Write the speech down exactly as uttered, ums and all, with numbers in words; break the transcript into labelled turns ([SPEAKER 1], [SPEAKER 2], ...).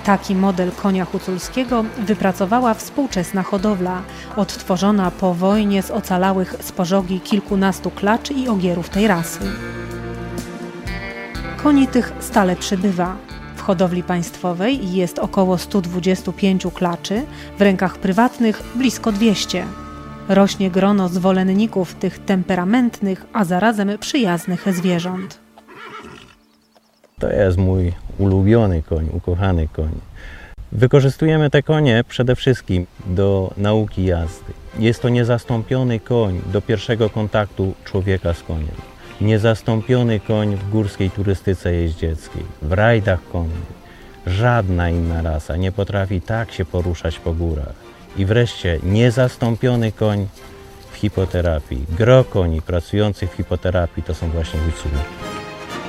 [SPEAKER 1] Taki model konia huculskiego wypracowała współczesna hodowla, odtworzona po wojnie z ocalałych z pożogi kilkunastu klacz i ogierów tej rasy. Koni tych stale przybywa. W hodowli państwowej jest około stu dwudziestu pięciu klaczy, w rękach prywatnych blisko dwieście. Rośnie grono zwolenników tych temperamentnych, a zarazem przyjaznych zwierząt.
[SPEAKER 2] To jest mój ulubiony koń, ukochany koń. Wykorzystujemy te konie przede wszystkim do nauki jazdy. Jest to niezastąpiony koń do pierwszego kontaktu człowieka z koniem. Niezastąpiony koń w górskiej turystyce jeździeckiej, w rajdach konnych. Żadna inna rasa nie potrafi tak się poruszać po górach. I wreszcie niezastąpiony koń w hipoterapii. Gro koni pracujących w hipoterapii to są właśnie hucule.